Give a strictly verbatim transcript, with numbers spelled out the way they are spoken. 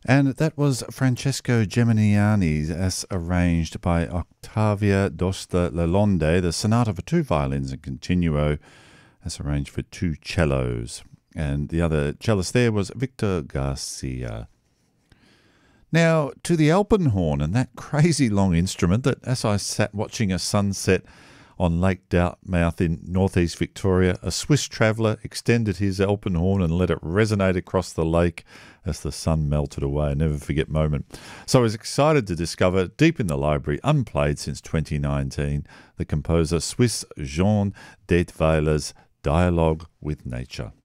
And that was Francesco Geminiani, as arranged by Octavia Dosta Lalonde, the sonata for two violins and continuo, as arranged for two cellos. And the other cellist there was Victor Garcia. Now, to the Alpenhorn and that crazy long instrument that, as I sat watching a sunset on Lake Dartmouth in northeast Victoria, a Swiss traveller extended his Alpenhorn and let it resonate across the lake as the sun melted away. A never forget moment. So I was excited to discover, deep in the library, unplayed since twenty nineteen, the composer Swiss Jean Detweiler's Dialogue with Nature.